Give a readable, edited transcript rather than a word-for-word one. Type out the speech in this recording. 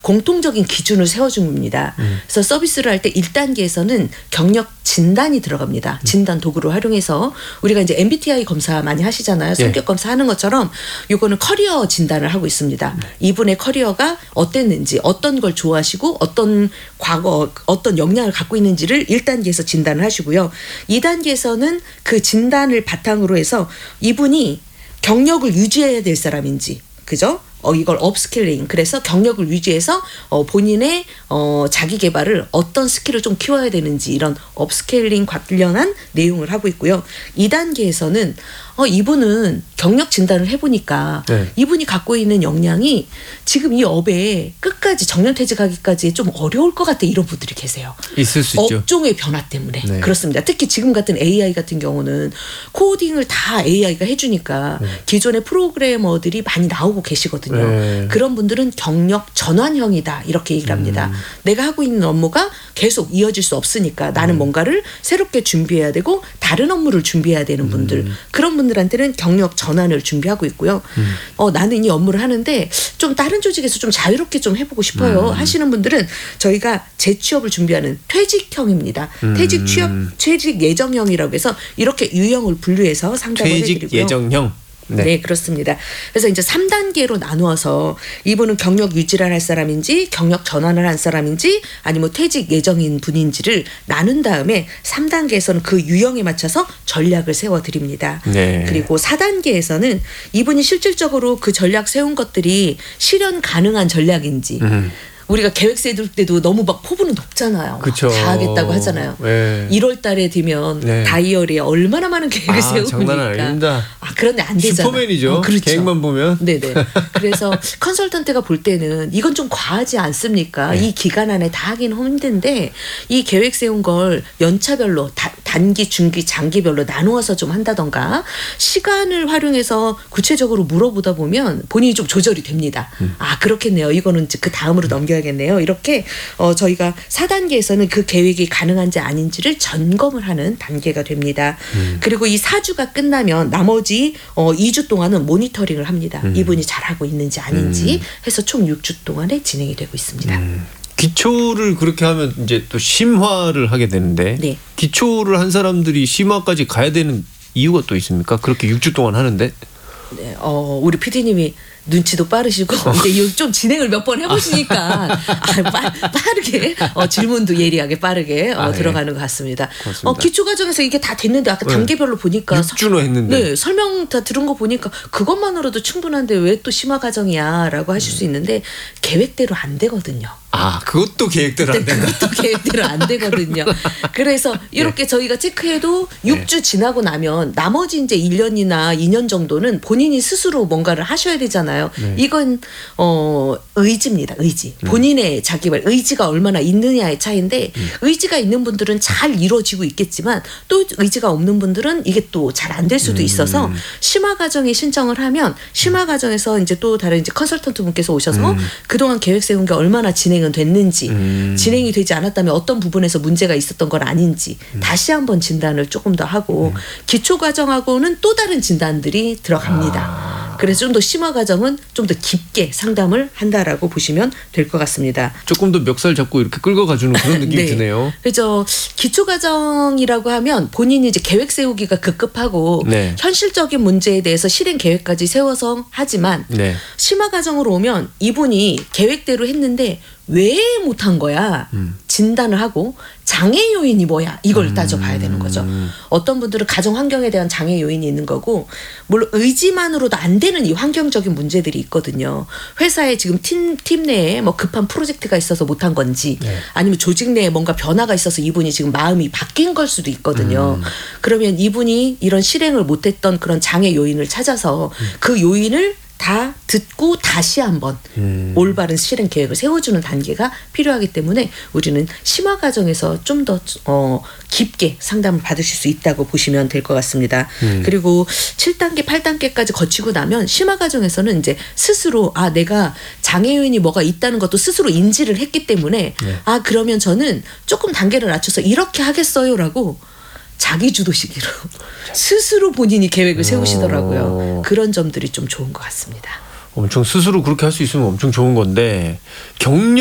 공통적인 기준을 세워줍니다. 그래서 서비스를 할 때 1단계에서는 경력 진단이 들어갑니다. 진단 도구를 활용해서 우리가 이제 MBTI 검사 많이 하시잖아요. 성격 검사하는 것처럼 요거는 커리어 진단을 하고 있습니다. 이분의 커리어가 어땠는지, 어떤 걸 좋아하시고 어떤 과거, 어떤 역량을 갖고 있는지를 1단계에서 진단을 하시고요. 2단계에서는 그 진단을 바탕으로 해서 이분이 경력을 유지해야 될 사람인지, 그죠? 이걸 업스킬링, 그래서 경력을 유지해서 본인의 자기 개발을 어떤 스킬을 좀 키워야 되는지 이런 업스케일링 관련한 내용을 하고 있고요. 2단계에서는 이분은 경력 진단을 해보니까 이분이 갖고 있는 역량이 지금 이 업에 끝까지 정년퇴직하기까지 좀 어려울 것 같아, 이런 분들이 계세요. 있을 수 있죠. 업종의 변화 때문에. 그렇습니다. 특히 지금 같은 AI 같은 경우는 코딩을 다 AI가 해주니까 기존의 프로그래머들이 많이 나오고 계시거든요. 그런 분들은 경력 전환형이다, 이렇게 얘기를 합니다. 내가 하고 있는 업무가 계속 이어질 수 없으니까 나는 뭔가를 새롭게 준비해야 되고 다른 업무를 준비해야 되는 분들, 그런 분들한테는 경력 전환을 준비하고 있고요. 나는 이 업무를 하는데 좀 다른 조직에서 좀 자유롭게 좀 해보고 싶어요 하시는 분들은 저희가 재취업을 준비하는 퇴직형입니다. 퇴직 예정형이라고 해서 이렇게 유형을 분류해서 상담을 해드리고요. 퇴직 예정형. 네, 그렇습니다. 그래서 이제 3단계로 나누어서 이분은 경력 유지를 할 사람인지 경력 전환을 한 사람인지 아니면 퇴직 예정인 분인지를 나눈 다음에 3단계에서는 그 유형에 맞춰서 전략을 세워드립니다. 그리고 4단계에서는 이분이 실질적으로 그 전략 세운 것들이 실현 가능한 전략인지, 우리가 계획 세울 때도 너무 막 포부는 높잖아요. 그쵸. 다 하겠다고 하잖아요. 1월 달에 되면 다이어리에 얼마나 많은 계획을 세우니까. 장난 아닙니다. 그런데 안 되잖아요. 슈퍼맨이죠. 그렇죠. 계획만 보면. 네네. 그래서 컨설턴트가 볼 때는 이건 좀 과하지 않습니까? 이 기간 안에 다 하긴 힘든데 이 계획 세운 걸 연차별로 단기, 중기, 장기별로 나누어서 좀 한다던가 시간을 활용해서 구체적으로 물어보다 보면 본인이 좀 조절이 됩니다. 그렇겠네요. 이거는 그 다음으로 넘겨야겠네요. 이렇게 저희가 4단계에서는 그 계획이 가능한지 아닌지를 점검을 하는 단계가 됩니다. 그리고 이 4주가 끝나면 나머지 2주 동안은 모니터링을 합니다. 이분이 잘하고 있는지 아닌지 해서 총 6주 동안에 진행이 되고 있습니다. 기초를 그렇게 하면 이제 또 심화를 하게 되는데 기초를 한 사람들이 심화까지 가야 되는 이유가 또 있습니까? 그렇게 6주 동안 하는데. 네, 우리 PD님이 눈치도 빠르시고 이제 좀 진행을 몇 번 해보시니까 빠르게 질문도 예리하게 빠르게 들어가는 것 같습니다. 기초 과정에서 이게 다 됐는데 아까 단계별로 보니까 6주로 했는데 설명 다 들은 거 보니까 그것만으로도 충분한데 왜 또 심화 과정이야라고 하실 수 있는데 계획대로 안 되거든요. 그것도 계획대로 안 된다. 그것도 계획대로 안 되거든요. 그래서 이렇게 저희가 체크해도 6주 지나고 나면 나머지 이제 1년이나 2년 정도는 본인이 스스로 뭔가를 하셔야 되잖아요. 이건 의지입니다. 의지. 본인의 자기발 의지가 얼마나 있느냐의 차이인데 의지가 있는 분들은 잘 이루어지고 있겠지만 또 의지가 없는 분들은 이게 또 잘 안 될 수도 있어서 심화 과정에 신청을 하면 심화 과정에서 이제 또 다른 이제 컨설턴트 분께서 오셔서 그동안 계획 세운 게 얼마나 진행은 됐는지, 진행이 되지 않았다면 어떤 부분에서 문제가 있었던 건 아닌지 다시 한번 진단을 조금 더 하고 기초 과정하고는 또 다른 진단들이 들어갑니다. 그래서 좀 더 심화 과정은 좀 더 깊게 상담을 한다라고 보시면 될 것 같습니다. 조금 더 멱살 잡고 이렇게 끌고 가주는 그런 느낌이 드네요. 그래서 기초 과정이라고 하면 본인이 이제 계획 세우기가 급급하고 현실적인 문제에 대해서 실행 계획까지 세워서 하지만 심화 과정으로 오면 이분이 계획대로 했는데 왜 못한 거야? 진단을 하고 장애 요인이 뭐야? 이걸 따져봐야 되는 거죠. 어떤 분들은 가정 환경에 대한 장애 요인이 있는 거고 물론 의지만으로도 안 되는 이 환경적인 문제들이 있거든요. 회사에 지금 팀 내에 뭐 급한 프로젝트가 있어서 못한 건지 아니면 조직 내에 뭔가 변화가 있어서 이분이 지금 마음이 바뀐 걸 수도 있거든요. 그러면 이분이 이런 실행을 못했던 그런 장애 요인을 찾아서 그 요인을 다 듣고 다시 한번 올바른 실행 계획을 세워주는 단계가 필요하기 때문에 우리는 심화 과정에서 좀 더 깊게 상담을 받으실 수 있다고 보시면 될 것 같습니다. 그리고 7단계, 8단계까지 거치고 나면 심화 과정에서는 이제 스스로 내가 장애 요인이 뭐가 있다는 것도 스스로 인지를 했기 때문에 그러면 저는 조금 단계를 낮춰서 이렇게 하겠어요라고 자기 주도식으로 스스로 본인이 계획을 세우시더라고요. 그런 점들이 좀 좋은 것 같습니다. 엄청 스스로 그렇게 할 수 있으면 엄청 좋은 건데 경력